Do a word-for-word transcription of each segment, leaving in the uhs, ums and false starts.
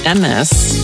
and this,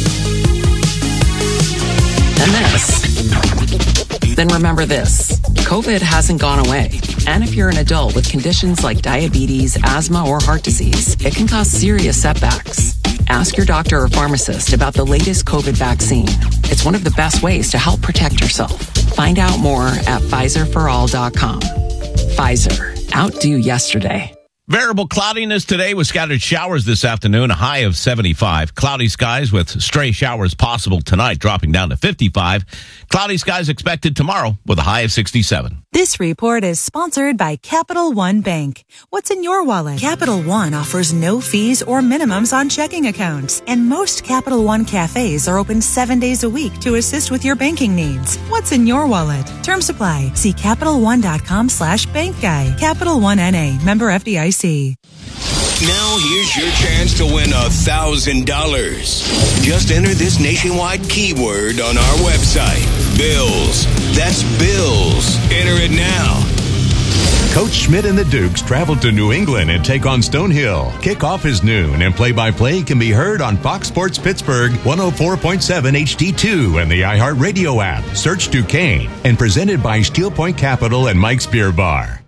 and this, then remember this. COVID hasn't gone away. And if you're an adult with conditions like diabetes, asthma, or heart disease, it can cause serious setbacks. Ask your doctor or pharmacist about the latest COVID vaccine. It's one of the best ways to help protect yourself. Find out more at Pfizer for all dot com. Pfizer. Outdo yesterday. Variable cloudiness today with scattered showers this afternoon, a high of seventy-five. Cloudy skies with stray showers possible tonight, dropping down to fifty-five. Cloudy skies expected tomorrow with a high of sixty-seven. This report is sponsored by Capital One Bank. What's in your wallet? Capital One offers no fees or minimums on checking accounts. And most Capital One cafes are open seven days a week to assist with your banking needs. What's in your wallet? Terms apply. See CapitalOne.com slash bank guy. Capital One N A. Member F D I C. Now here's your chance to win a thousand dollars. Just enter this nationwide keyword on our website. Bills. That's Bills. Enter it now. Coach Schmidt and the Dukes travel to New England and take on Stonehill. Kickoff is noon, and play-by-play can be heard on Fox Sports Pittsburgh one oh four point seven H D two and the iHeartRadio app. Search Duquesne, and presented by Steel Point Capital and Mike's Beer Bar.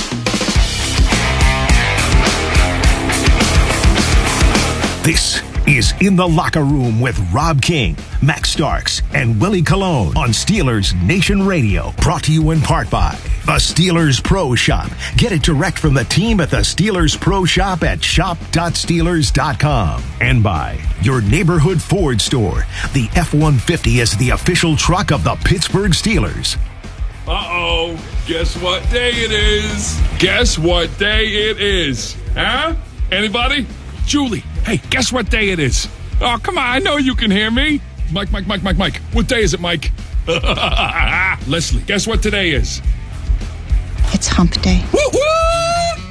This is In the Locker Room with Rob King, Max Starks, and Willie Colon on Steelers Nation Radio. Brought to you in part by the Steelers Pro Shop. Get it direct from the team at the Steelers Pro Shop at shop dot steelers dot com. And by your neighborhood Ford store. The F one fifty is the official truck of the Pittsburgh Steelers. Uh-oh. Guess what day it is? Guess what day it is? Huh? Anybody? Julie, hey, guess what day it is? Oh, come on, I know you can hear me. Mike, Mike, Mike, Mike, Mike. What day is it, Mike? Leslie, guess what today is? It's hump day. Woo-hoo!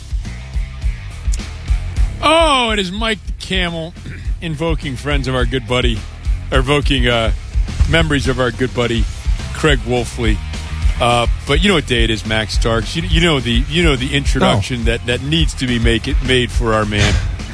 Oh, it is Mike the Camel invoking friends of our good buddy, or invoking uh, memories of our good buddy, Craig Wolfley. Uh, but you know what day it is, Max Starks. You, you know the you know the introduction oh. that, that needs to be make it made for our man.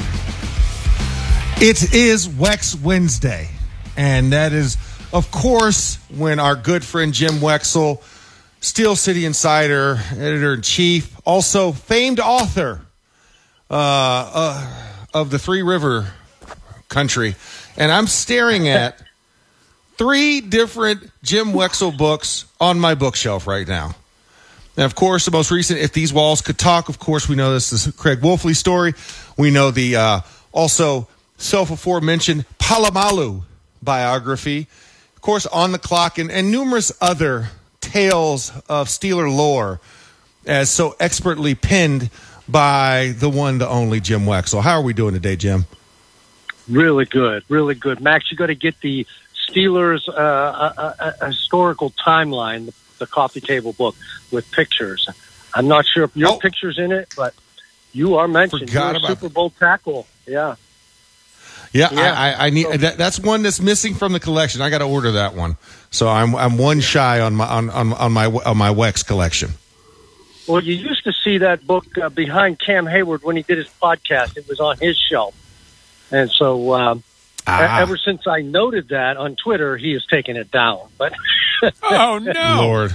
It is Wex Wednesday, and that is, of course, when our good friend Jim Wexell, Steel City Insider, editor-in-chief, also famed author uh, uh, of the Three River Country, and I'm staring at three different Jim Wexell books on my bookshelf right now. And, of course, the most recent, If These Walls Could Talk, of course, we know this is Craig Wolfley story. We know the uh, also self-aforementioned Palomalu biography. Of course, On the Clock, and, and numerous other tales of Steeler lore as so expertly penned by the one, the only Jim Wexell. How are we doing today, Jim? Really good, really good. Max, you got to get the Steelers uh, a, a, a historical timeline, the, the coffee table book with pictures. I'm not sure if your oh. picture's in it, but you are mentioned. Forgot You're a Super Bowl tackle. Yeah. Yeah, yeah. I, I, I need so, that, that's one that's missing from the collection. I got to order that one. So I'm I'm one shy on my on, on, on my on my Wex collection. Well, you used to see that book uh, behind Cam Hayward when he did his podcast. It was on his shelf, and so um, ah. ever since I noted that on Twitter, he has taken it down. But oh no, Lord!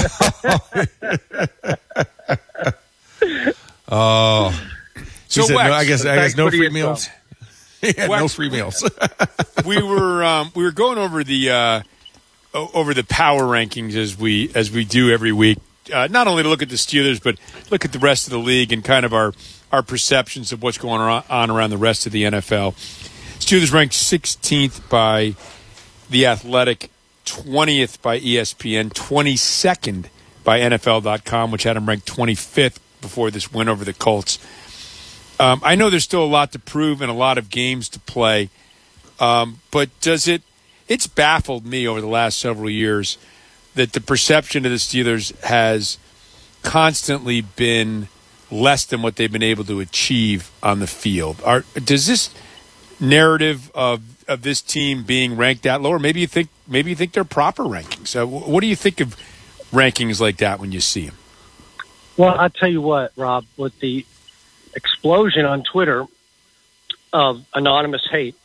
Oh, so said, Wex, no, I guess I guess no free meals. Yeah, Wex, no free meals. we were um, we were going over the uh, over the power rankings as we as we do every week. Uh, not only to look at the Steelers, but look at the rest of the league and kind of our, our perceptions of what's going on around the rest of the N F L. Steelers ranked sixteenth by The Athletic, twentieth by E S P N, twenty-second by N F L dot com, which had them ranked twenty-fifth before this win over the Colts. Um, I know there's still a lot to prove and a lot of games to play, um, but does it – it's baffled me over the last several years that the perception of the Steelers has constantly been less than what they've been able to achieve on the field. Are, does this narrative of of this team being ranked that lower, maybe you think maybe you think they're proper rankings? So what do you think of rankings like that when you see them? Well, I'll tell you what, Rob, with the explosion on Twitter of anonymous hate